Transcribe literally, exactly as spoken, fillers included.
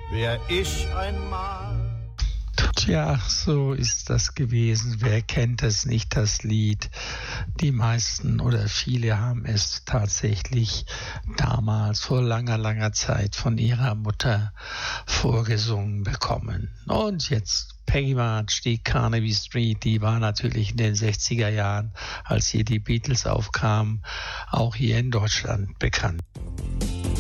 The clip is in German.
wär ich einmal. Tja, so ist das gewesen. Wer kennt es nicht, das Lied? Die meisten oder viele haben es tatsächlich damals vor langer, langer Zeit von ihrer Mutter vorgesungen bekommen. Und jetzt Peggy March, die Carnaby Street, die war natürlich in den sechziger Jahren, als hier die Beatles aufkamen, auch hier in Deutschland bekannt.